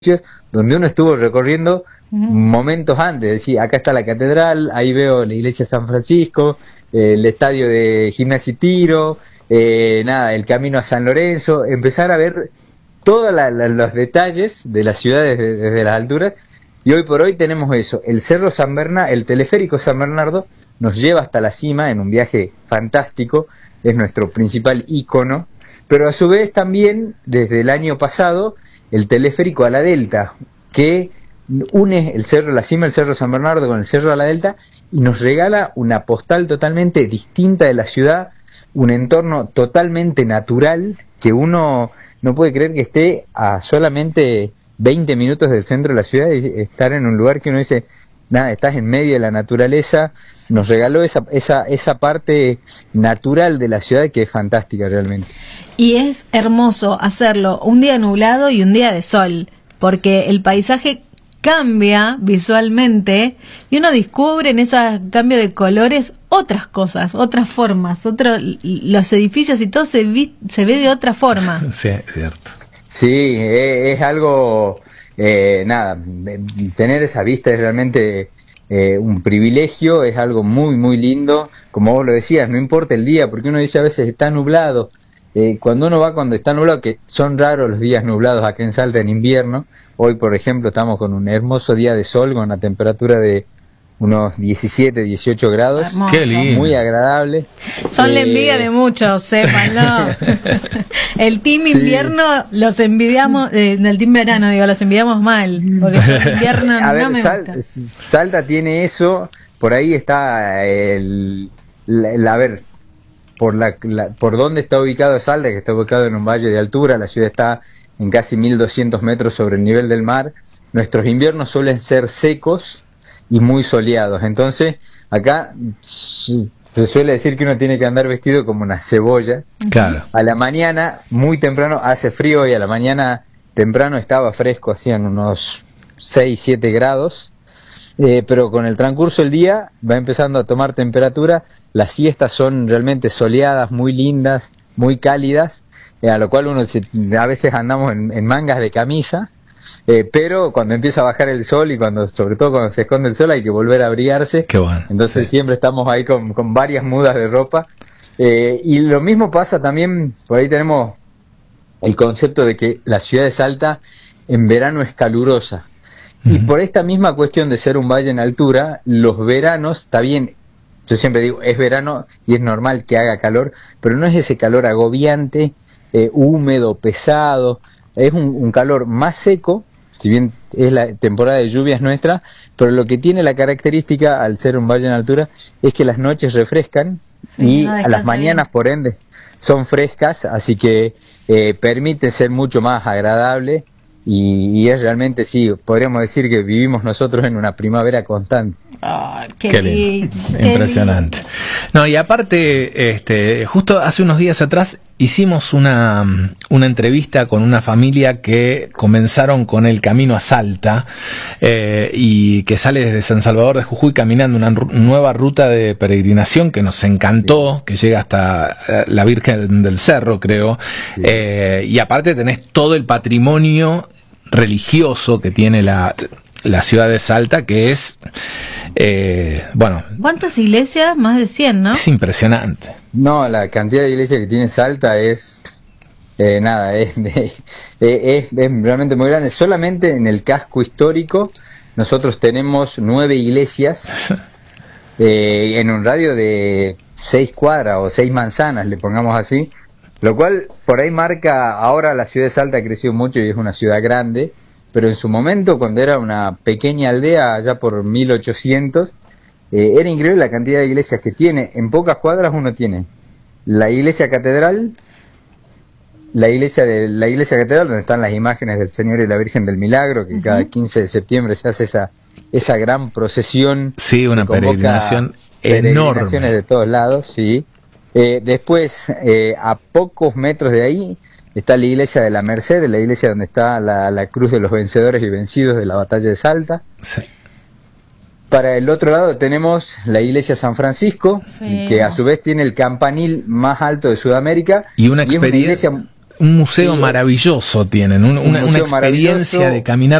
donde uno estuvo recorriendo momentos antes. Es decir, acá está la catedral, ahí veo la iglesia de San Francisco, el estadio de Gimnasia y Tiro, el camino a San Lorenzo, empezar a ver todos los detalles de las ciudades desde las alturas. Y hoy por hoy tenemos eso, el Cerro San Bernardo, el teleférico San Bernardo nos lleva hasta la cima en un viaje fantástico, es nuestro principal ícono, pero a su vez también desde el año pasado el teleférico a la Delta, que une el cerro, la cima del Cerro San Bernardo con el cerro a la Delta y nos regala una postal totalmente distinta de la ciudad, un entorno totalmente natural que uno no puede creer que esté a solamente 20 minutos del centro de la ciudad y estar en un lugar que uno dice, nada, estás en medio de la naturaleza. Nos regaló esa parte natural de la ciudad que es fantástica realmente. Y es hermoso hacerlo un día nublado y un día de sol, porque el paisaje cambia visualmente y uno descubre en ese cambio de colores otras cosas, otras formas, los edificios y todo se ve de otra forma. Sí, es cierto. Sí, es algo, tener esa vista es realmente un privilegio, es algo muy, muy lindo. Como vos lo decías, no importa el día, porque uno dice a veces está nublado. Cuando uno va cuando está nublado, que son raros los días nublados acá en Salta en invierno. Hoy, por ejemplo, estamos con un hermoso día de sol, con una temperatura de unos 17, 18 grados. Hermoso. Qué lindo. Muy agradable. Son la envidia de muchos, sépanlo. El team invierno los envidiamos, el team verano, los envidiamos mal, porque el invierno a ver, no me gusta. Salta tiene eso, por ahí está por dónde está ubicado Salta, que está ubicado en un valle de altura, la ciudad está en casi 1200 metros sobre el nivel del mar. Nuestros inviernos suelen ser secos y muy soleados, entonces acá se suele decir que uno tiene que andar vestido como una cebolla. Claro. A la mañana, muy temprano, hace frío y a la mañana temprano estaba fresco, hacían unos 6, 7 grados, pero con el transcurso del día va empezando a tomar temperatura, las siestas son realmente soleadas, muy lindas, muy cálidas, a lo cual a veces andamos en mangas de camisa, pero cuando empieza a bajar el sol y sobre todo cuando se esconde el sol hay que volver a abrigarse. Qué bueno. Entonces siempre estamos ahí con varias mudas de ropa. Y lo mismo pasa también, por ahí tenemos el concepto de que la ciudad de Salta en verano es calurosa. Y por esta misma cuestión de ser un valle en altura, los veranos, está bien, yo siempre digo, es verano y es normal que haga calor, pero no es ese calor agobiante, húmedo, pesado, es un calor más seco, si bien es la temporada de lluvias nuestra, pero lo que tiene la característica al ser un valle en altura es que las noches refrescan y a las mañanas por ende son frescas, así que permite ser mucho más agradable y es realmente, sí, podríamos decir que vivimos nosotros en una primavera constante. Oh, qué lindo. Impresionante. No, y aparte, justo hace unos días atrás hicimos una entrevista con una familia que comenzaron con el camino a Salta y que sale desde San Salvador de Jujuy caminando una nueva ruta de peregrinación que nos encantó, que llega hasta la Virgen del Cerro, creo. Sí. Y aparte tenés todo el patrimonio religioso que tiene la ciudad de Salta, que es, ¿cuántas iglesias? Más de 100, ¿no? Es impresionante. No, la cantidad de iglesias que tiene Salta es realmente muy grande. Solamente en el casco histórico nosotros tenemos 9 iglesias en un radio de 6 cuadras o 6 manzanas, le pongamos así, lo cual por ahí marca, ahora la ciudad de Salta ha crecido mucho y es una ciudad grande, pero en su momento, cuando era una pequeña aldea, allá por 1800, era increíble la cantidad de iglesias que tiene. En pocas cuadras uno tiene la iglesia catedral, la iglesia catedral donde están las imágenes del Señor y la Virgen del Milagro, que cada 15 de septiembre se hace esa gran procesión. Sí, una peregrinación enorme. Peregrinaciones de todos lados, sí. Después, a pocos metros de ahí, está la iglesia de la Merced, la iglesia donde está la cruz de los vencedores y vencidos de la batalla de Salta. Sí. Para el otro lado tenemos la iglesia San Francisco, que a su vez tiene el campanil más alto de Sudamérica. Y una experiencia un museo maravilloso tienen, una museo experiencia maravilloso. de caminar